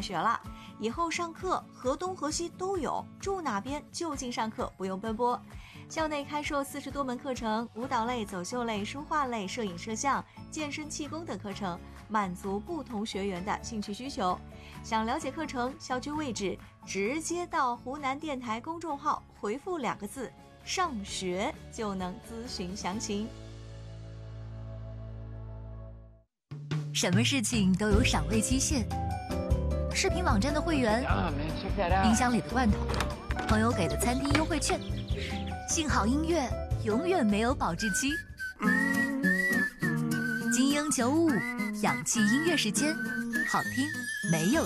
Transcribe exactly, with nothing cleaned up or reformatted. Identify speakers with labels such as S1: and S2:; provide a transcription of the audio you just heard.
S1: 学了，以后上课河东河西都有，住哪边就近上课，不用奔波。校内开设四十多门课程，舞蹈类、走秀类、书画类、摄影摄像、健身气功等课程，满足不同学员的兴趣需求。想了解课程、校区位置，直接到湖南电台公众号回复两个字“上学”就能咨询详情。
S2: 什么事情都有赏味期限，视频网站的会员，冰箱里的罐头，朋友给的餐厅优惠券。幸好音乐永远没有保质期。精英九五五，氧气音乐时间，好听没有